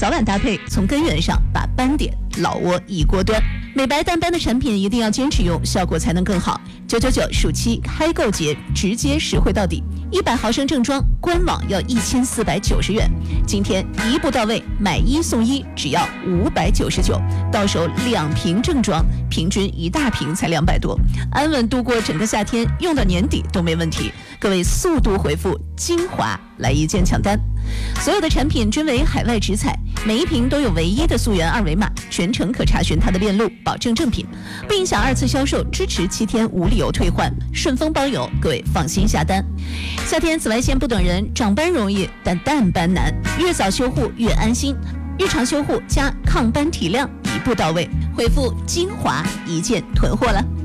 早晚搭配，从根源上把斑点、老窝一锅端。美白淡斑的产品一定要坚持用，效果才能更好。999暑期开购节，直接实惠到底，100毫升正装，官网要1490元。今天一步到位，买1送1，只要599，到手2瓶正装，平均1大瓶才200多，安稳度过整个夏天，用到年底都没问题。各位速度回复精华来一键抢单。所有的产品均为海外直采，每一瓶都有唯一的溯源2维码，全程可查询它的链路，保证正品，不影响2次销售，支持7天无理由退换，顺丰包邮，各位放心下单。夏天紫外线不等人，长斑容易，但淡斑难，越早修护越安心。日常修护加抗斑提亮，一步到位，回复精华一键囤货了。